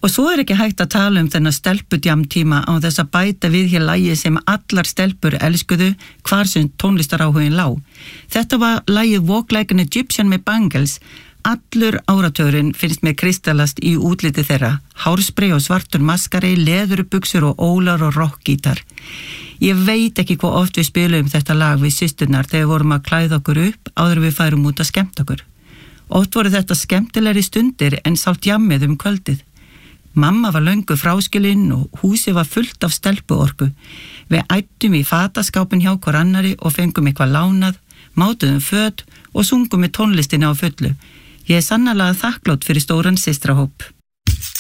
Og svo ekki hægt að tala þennan stelpudjamtíma á þess að bæta við hér lagi sem allar stelpur elskuðu hvar sem tónlistaráhugin lá. Þetta var lagið Walk Like an Egyptian með Bangles. Allur áratugurinn finnst mér kristallast í útliti þeirra. Hárspray og svartur maskari, leðurbuxur og ólar og rockgítar. Ég veit ekki hvað oft við spilum þetta lag við systurnar þegar við vorum að klæða okkur upp áður við færum út að skemmta okkur. Oft voru þetta skemmtilegri stundir en sátt jammið kvöldið. Mamma var löngu fráskilinn og húsið var fullt af stelpuorku. Við ættum í fataskápin hjá hver annari og fengum eitthvað lánað, mátuðum föt og sungum með tónlistina á fullu. Ég sannarlega þakklátt fyrir stóran systrahóp.